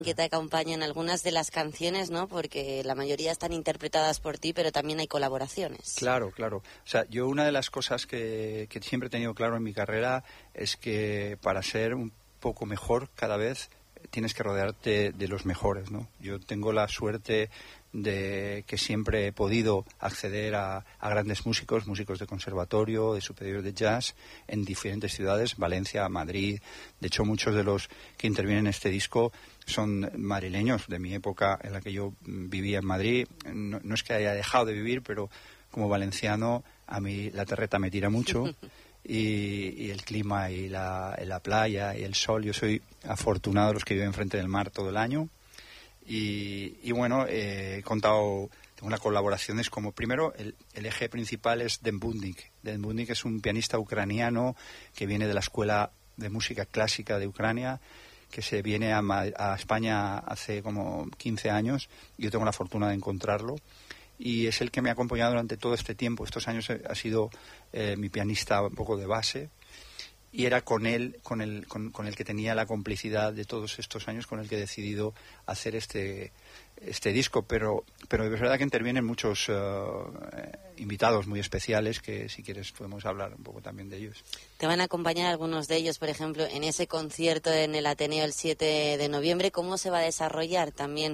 que te acompaña en algunas de las canciones, ¿no? Porque la mayoría están interpretadas por ti, pero también hay colaboraciones. Claro, claro. O sea, yo una de las cosas que siempre he tenido claro en mi carrera es que para ser un poco mejor cada vez tienes que rodearte de los mejores, ¿no? Yo tengo la suerte de que siempre he podido acceder a grandes músicos de conservatorio, de superior de jazz, en diferentes ciudades, Valencia, Madrid. De hecho, muchos de los que intervienen en este disco son madrileños de mi época en la que yo vivía en Madrid. No es que haya dejado de vivir, pero como valenciano a mí la terreta me tira mucho. Y el clima y la playa y el sol. Yo soy afortunado de los que viven enfrente del mar todo el año. Y bueno, he contado, tengo unas colaboraciones como, primero, el eje principal es Den Budnik. Den Budnik es un pianista ucraniano que viene de la Escuela de Música Clásica de Ucrania, que se viene a España hace como 15 años. Yo tengo la fortuna de encontrarlo. Y es el que me ha acompañado durante todo este tiempo. Estos años ha sido mi pianista un poco de base. Y era con él, con el que tenía la complicidad de todos estos años, con el que he decidido hacer este disco. Pero es verdad que intervienen muchos invitados muy especiales que, si quieres, podemos hablar un poco también de ellos. Te van a acompañar algunos de ellos, por ejemplo, en ese concierto en el Ateneo el 7 de noviembre. ¿Cómo se va a desarrollar también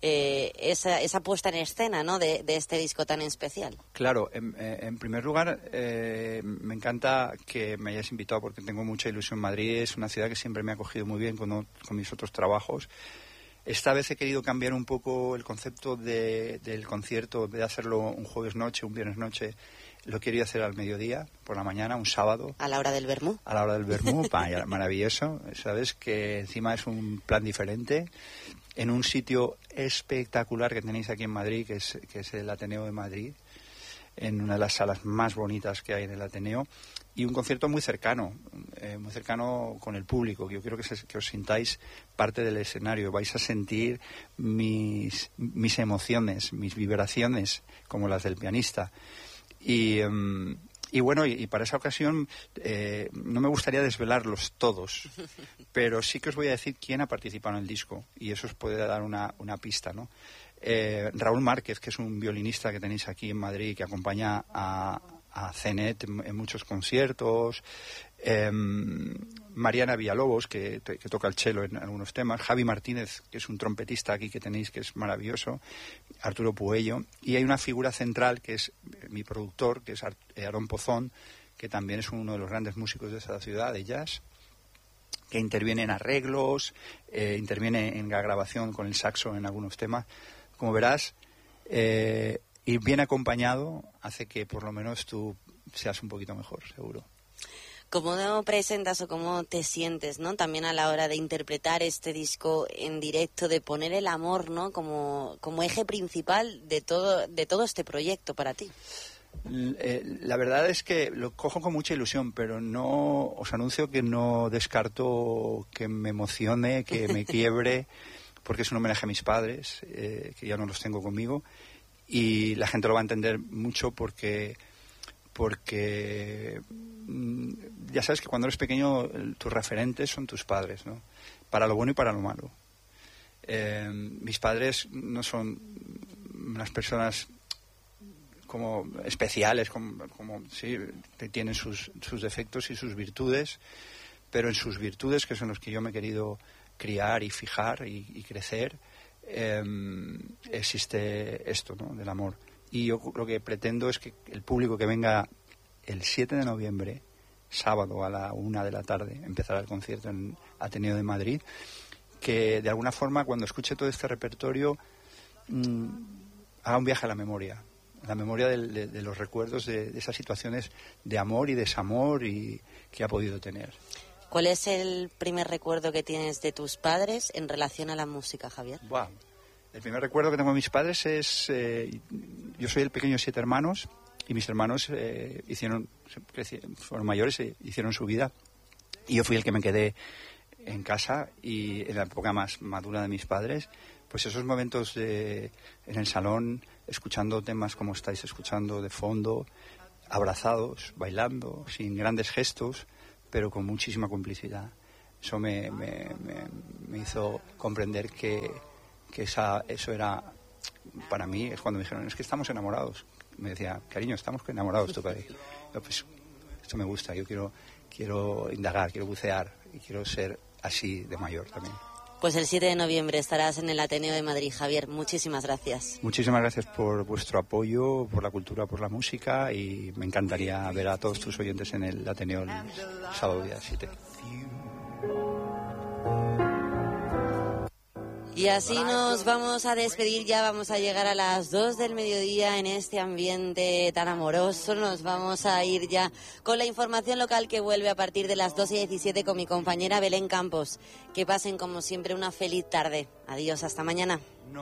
esa puesta en escena, ¿no?, de este disco tan especial? Claro, en primer lugar, me encanta que me hayas invitado porque tengo mucha ilusión. Madrid es una ciudad que siempre me ha acogido muy bien con mis otros trabajos. Esta vez he querido cambiar un poco el concepto del concierto, de hacerlo un jueves noche, un viernes noche. Lo quería hacer al mediodía, por la mañana, un sábado. ¿A la hora del vermú? A la hora del vermú, maravilloso. Sabes que encima es un plan diferente, en un sitio espectacular que tenéis aquí en Madrid, que es el Ateneo de Madrid, en una de las salas más bonitas que hay en el Ateneo. Y un concierto muy cercano con el público. Yo quiero que os sintáis parte del escenario. Vais a sentir mis emociones, mis vibraciones, como las del pianista. Y bueno, y para esa ocasión no me gustaría desvelarlos todos, pero sí que os voy a decir quién ha participado en el disco, y eso os puede dar una pista, ¿no? Raúl Márquez, que es un violinista que tenéis aquí en Madrid, que acompaña a Zenet en muchos conciertos, Mariana Villalobos, que toca el cello en algunos temas, Javi Martínez, que es un trompetista aquí que tenéis, que es maravilloso, Arturo Puello, y hay una figura central que es mi productor, que es Aarón Pozón, que también es uno de los grandes músicos de esa ciudad de jazz, que interviene en arreglos, interviene en la grabación con el saxo en algunos temas. Como verás, ir bien acompañado hace que por lo menos tú seas un poquito mejor, seguro. ¿Cómo presentas o cómo te sientes, ¿no?, también a la hora de interpretar este disco en directo, de poner el amor, ¿no?, como eje principal de todo este proyecto para ti? La verdad es que lo cojo con mucha ilusión, pero no os anuncio que no descarto que me emocione, que me quiebre, porque es un homenaje a mis padres, que ya no los tengo conmigo, y la gente lo va a entender mucho porque ya sabes que cuando eres pequeño tus referentes son tus padres, ¿no?, para lo bueno y para lo malo. Mis padres no son unas personas como especiales, como sí, tienen sus defectos y sus virtudes, pero en sus virtudes, que son los que yo me he querido criar y fijar y crecer, existe esto, ¿no?, del amor. Y yo lo que pretendo es que el público que venga el 7 de noviembre, sábado a la 1 de la tarde, empezará el concierto en Ateneo de Madrid, que de alguna forma cuando escuche todo este repertorio haga un viaje a la memoria de los recuerdos de esas situaciones de amor y desamor y que ha podido tener. ¿Cuál es el primer recuerdo que tienes de tus padres en relación a la música, Javier? Wow. El primer recuerdo que tengo de mis padres es... yo soy el pequeño de 7 hermanos y mis hermanos fueron mayores, hicieron su vida, y yo fui el que me quedé en casa, y en la época más madura de mis padres, pues esos momentos en el salón, escuchando temas como estáis escuchando de fondo, abrazados, bailando, sin grandes gestos, pero con muchísima complicidad. Eso me hizo comprender que eso era, para mí, es cuando me dijeron, es que estamos enamorados. Me decía, cariño, estamos enamorados tu padre. Yo, pues, esto me gusta, yo quiero indagar, quiero bucear y quiero ser así de mayor también. Pues el 7 de noviembre estarás en el Ateneo de Madrid, Javier. Muchísimas gracias. Muchísimas gracias por vuestro apoyo, por la cultura, por la música, y me encantaría ver a todos tus oyentes en el Ateneo el sábado día 7. Y así nos vamos a despedir ya, vamos a llegar a las 2 del mediodía en este ambiente tan amoroso. Nos vamos a ir ya con la información local que vuelve a partir de las 2:17 con mi compañera Belén Campos. Que pasen como siempre una feliz tarde. Adiós, hasta mañana.